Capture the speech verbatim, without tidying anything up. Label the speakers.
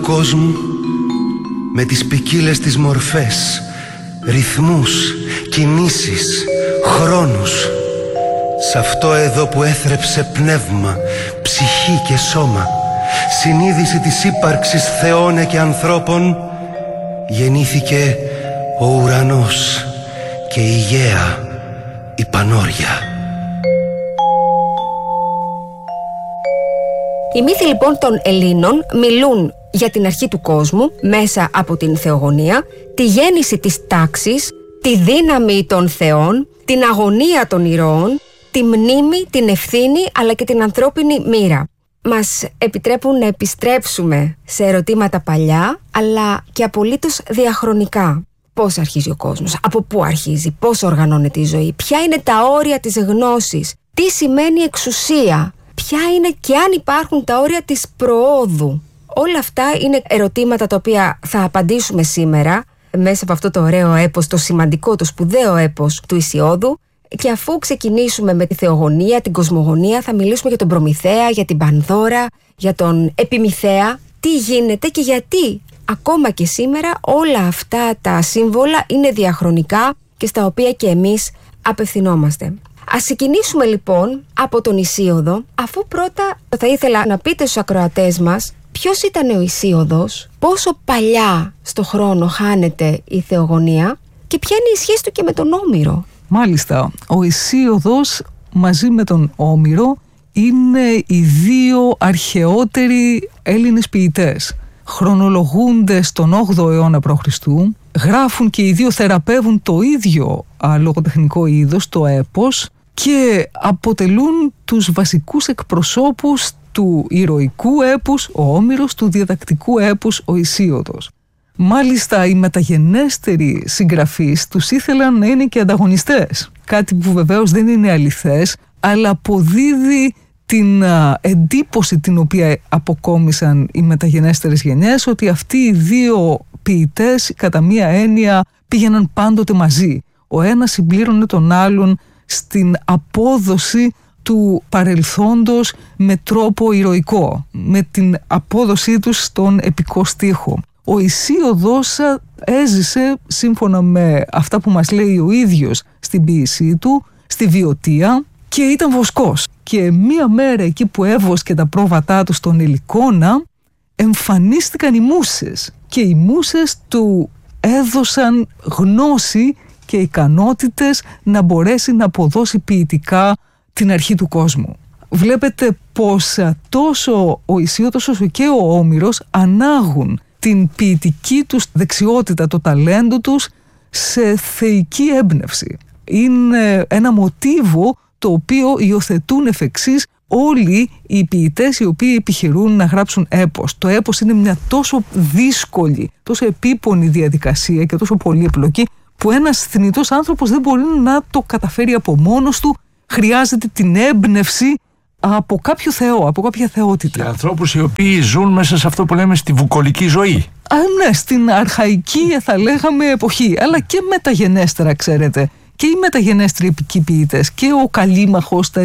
Speaker 1: κόσμου με τις ποικίλες της μορφές, ρυθμούς, κινήσεις, χρόνους. Σ' αυτό εδώ που έθρεψε πνεύμα, ψυχή και σώμα, συνείδηση της ύπαρξης θεών και ανθρώπων, γεννήθηκε ο ουρανός και η γαία, η Πανόρια.
Speaker 2: Οι μύθοι λοιπόν των Ελλήνων μιλούν για την αρχή του κόσμου μέσα από την θεογονία, τη γέννηση της τάξης, τη δύναμη των θεών, την αγωνία των ηρώων, τη μνήμη, την ευθύνη αλλά και την ανθρώπινη μοίρα. Μας επιτρέπουν να επιστρέψουμε σε ερωτήματα παλιά αλλά και απολύτως διαχρονικά. Πώς αρχίζει ο κόσμος, από πού αρχίζει, πώς οργανώνεται η ζωή, ποια είναι τα όρια της γνώσης, τι σημαίνει εξουσία, ποια είναι και αν υπάρχουν τα όρια της προόδου. Όλα αυτά είναι ερωτήματα τα οποία θα απαντήσουμε σήμερα μέσα από αυτό το ωραίο έπος, το σημαντικό, το σπουδαίο έπος του Ησιώδου. Και αφού ξεκινήσουμε με τη θεογονία, την κοσμογονία, θα μιλήσουμε για τον Προμηθέα, για την Πανδώρα, για τον Επιμηθέα. Τι γίνεται και γιατί ακόμα και σήμερα όλα αυτά τα σύμβολα είναι διαχρονικά και στα οποία και εμείς απευθυνόμαστε. Ας ξεκινήσουμε λοιπόν από τον Ησίοδο, αφού πρώτα θα ήθελα να πείτε στους ακροατές μας ποιος ήταν ο Ησίοδος, πόσο παλιά στο χρόνο χάνεται η θεογονία και ποια είναι η σχέση του και με τον Όμηρο.
Speaker 3: Μάλιστα, ο Ησίοδος μαζί με τον Όμηρο είναι οι δύο αρχαιότεροι Έλληνες ποιητές. Χρονολογούνται στον όγδοο αιώνα π.Χ., γράφουν και οι δύο, θεραπεύουν το ίδιο α, λογοτεχνικό είδος, το έπος, και αποτελούν τους βασικούς εκπροσώπους του ηρωικού έπους, ο Όμηρος, του διαδακτικού έπους, ο Ησίοδος. Μάλιστα οι μεταγενέστεροι συγγραφείς τους ήθελαν να είναι και ανταγωνιστές, κάτι που βεβαίως δεν είναι αληθές, αλλά αποδίδει την α, εντύπωση την οποία αποκόμισαν οι μεταγενέστερες γενιές, ότι αυτοί οι δύο ποιητές κατά μία έννοια πήγαιναν πάντοτε μαζί. Ο ένας συμπλήρωνε τον άλλον στην απόδοση του παρελθόντος με τρόπο ηρωικό, με την απόδοσή τους στον επικό στίχο. Ο Ησίοδος έζησε, σύμφωνα με αυτά που μας λέει ο ίδιος στην ποίησή του, στη Βιωτία και ήταν βοσκός. Και μία μέρα εκεί που έβοσκε τα πρόβατά του στον Ελικόνα, εμφανίστηκαν οι μούσες και οι μούσες του έδωσαν γνώση και ικανότητες να μπορέσει να αποδώσει ποιητικά την αρχή του κόσμου. Βλέπετε πως τόσο ο Ησίοδος όσο και ο Όμηρος ανάγουν την ποιητική τους δεξιότητα, το ταλέντο τους σε θεϊκή έμπνευση. Είναι ένα μοτίβο το οποίο υιοθετούν εφ' εξής όλοι οι ποιητές οι οποίοι επιχειρούν να γράψουν έπος. Το έπος είναι μια τόσο δύσκολη, τόσο επίπονη διαδικασία και τόσο πολύπλοκη που ένας θνητός άνθρωπος δεν μπορεί να το καταφέρει από μόνος του. Χρειάζεται την έμπνευση από κάποιο θεό, από κάποια θεότητα.
Speaker 4: Για ανθρώπους οι οποίοι ζουν μέσα σε αυτό που λέμε στη βουκολική ζωή.
Speaker 3: Α, ναι, στην αρχαϊκή θα λέγαμε εποχή, αλλά και μεταγενέστερα, ξέρετε. Και οι μεταγενέστεροι επικοί ποιητές και ο Καλίμαχος, τα